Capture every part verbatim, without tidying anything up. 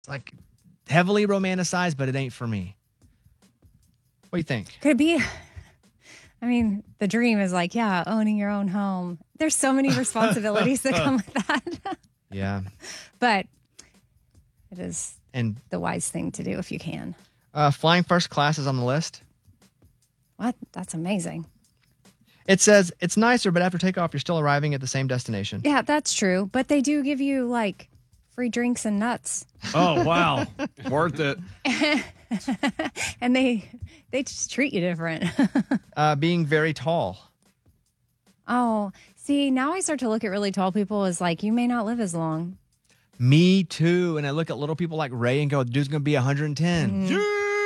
like heavily romanticized, but it ain't for me. What do you think? Could it be? I mean, the dream is like, yeah, owning your own home. There's so many responsibilities that come with that. Yeah. But it is and the wise thing to do if you can. Uh, flying first class is on the list. What? That's amazing. It says it's nicer, but after takeoff, you're still arriving at the same destination. Yeah, that's true. But they do give you like free drinks and nuts. Oh, wow. Worth it. And they they just treat you different. uh, being very tall. Oh, see, now I start to look at really tall people as like, you may not live as long. Me too. And I look at little people like Ray and go, the dude's going to be one hundred ten. Yeah!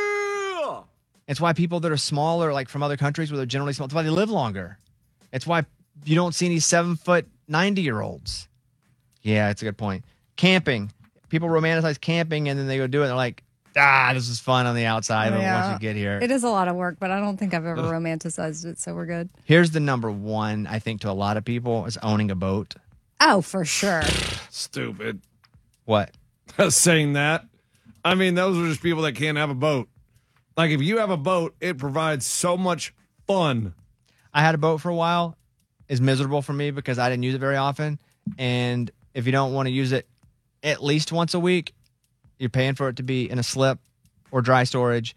It's why people that are smaller, like from other countries where they're generally small, it's why they live longer. It's why you don't see any seven foot ninety year olds. Yeah, it's a good point. Camping. People romanticize camping and then they go do it. And they're like, ah, this is fun on the outside. But Yeah. once you get here. It is a lot of work, but I don't think I've ever romanticized it, so we're good. Here's the number one, I think, to a lot of people is owning a boat. Oh, for sure. Stupid. What? Saying that. I mean, those are just people that can't have a boat. Like, if you have a boat, it provides so much fun. I had a boat for a while. It's miserable for me because I didn't use it very often. And if you don't want to use it at least once a week, you're paying for it to be in a slip or dry storage.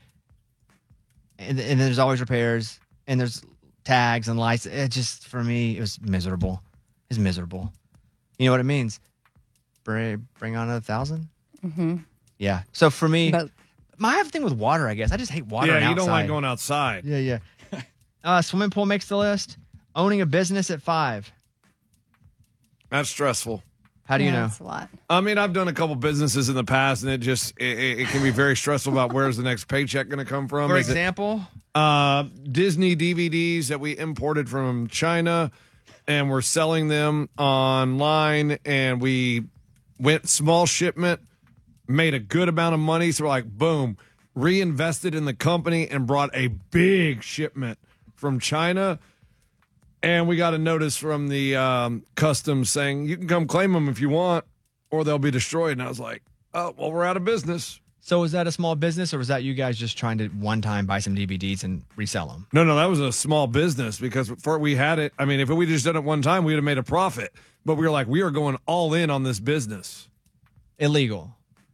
And, and there's always repairs and there's tags and lights. It just, for me, it was miserable. It's miserable. You know what it means? Bring, bring on a thousand? Mm-hmm. Yeah. So for me, Boat. I have a thing with water, I guess. I just hate water. Yeah, and you outside. don't like going outside. Yeah, yeah. uh, swimming pool makes the list. Owning a business at five. That's stressful. How do you Yeah, know? That's a lot. I mean, I've done a couple businesses in the past, and it just it, it, it can be very stressful about where's the next paycheck going to come from. For Is it, example, uh, Disney D V Ds that we imported from China, and we're selling them online, and we went small shipment, made a good amount of money, so we're like, boom, reinvested in the company and brought a big shipment from China. And we got a notice from the um, customs saying, you can come claim them if you want, or they'll be destroyed. And I was like, oh, well, we're out of business. so was that a small business or was that you guys just trying to one time buy some D V Ds and resell them? No, no, that was a small business because for we had it. I mean, if we just done it one time, we would have made a profit. But we were like, we are going all in on this business. Illegal.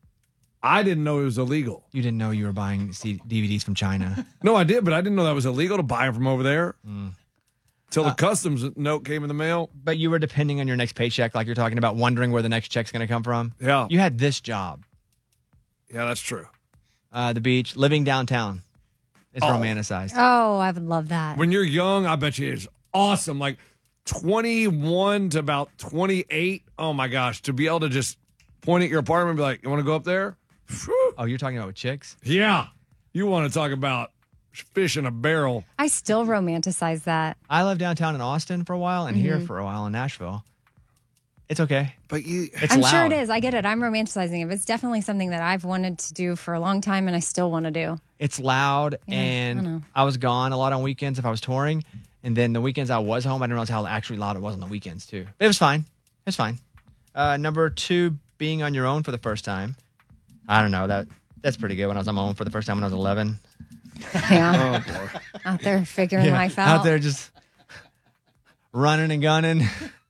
I didn't know it was illegal. You didn't know you were buying C- D V Ds from China. No, I did, but I didn't know that was illegal to buy them from over there. Mm. Till the Uh, customs note came in the mail. But you were depending on your next paycheck, like you're talking about, wondering where the next check's going to come from. Yeah. You had this job. Yeah, that's true. Uh, the beach, living downtown. It's Oh. romanticized. Oh, I would love that. When you're young, I bet you it's awesome. Like twenty-one to about twenty-eight. Oh my gosh, to be able to just point at your apartment and be like, you want to go up there? Whew. Oh, you're talking about with chicks? Yeah. You want to talk about fish in a barrel. I still romanticize that. I lived downtown in Austin for a while and here for a while in Nashville. It's okay. But you, It's I'm loud. sure it is. I get it. I'm romanticizing it. It's definitely something that I've wanted to do for a long time and I still want to do. It's loud, Yeah, I and know. I, was gone a lot on weekends if I was touring. And then the weekends I was home, I didn't realize how actually loud it was on the weekends, too. But it was fine. It was fine. Uh, number two, being on your own for the first time. I don't know. That That's pretty good when I was on my own for the first time when I was eleven. Yeah. oh boy. Out there figuring life out. Out there just running and gunning.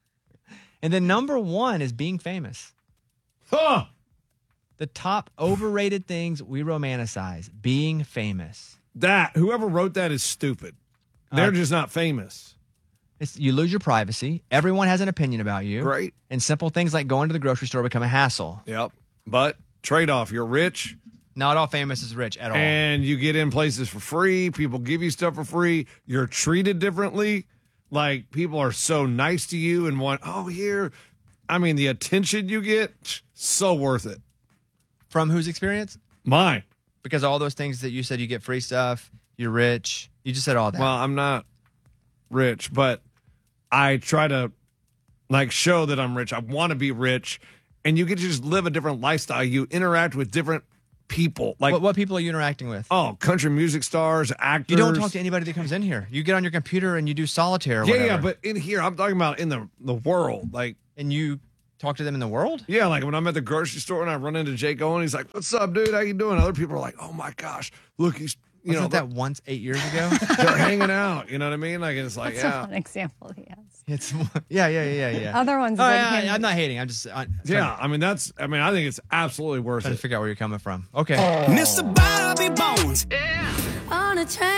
And then number one is being famous. Huh. The top overrated things we romanticize. Being famous. That, whoever wrote that is stupid. They're Uh, just not famous. It's, you lose your privacy. Everyone has an opinion about you. Right. And simple things like going to the grocery store become a hassle. Yep. But trade off, you're rich Not all famous is rich at all. and you get in places for free. People give you stuff for free. You're treated differently. Like, people are so nice to you and want, oh, here. I mean, the attention you get, so worth it. From whose experience? Mine. Because all those things that you said, you get free stuff, you're rich. You just said all that. Well, I'm not rich, but I try to, like, show that I'm rich. I want to be rich. And you get to just live a different lifestyle. You interact with different people. Like, what, what people are you interacting with? oh, country music stars, actors. You don't talk to anybody that comes in here. You get on your computer and you do solitaire or Yeah, whatever. yeah, but in here, I'm talking about in the, the world. Like, And you talk to them in the world? Yeah, like when I'm at the grocery store and I run into Jake Owen, he's like, "What's up, dude? How you doing?" Other people are like, "Oh my gosh, look, he's you Wasn't know that once eight years ago? they're hanging out." You know what I mean? Like it's like, That's yeah, one example he has. It's yeah, yeah, yeah, yeah. Other ones Oh, that yeah, him- I'm not hating. I'm just I'm yeah. I mean, that's. I mean, I think it's absolutely worth trying it. to figure out where you're coming from. Okay. Mister Bobby Bones. On a train.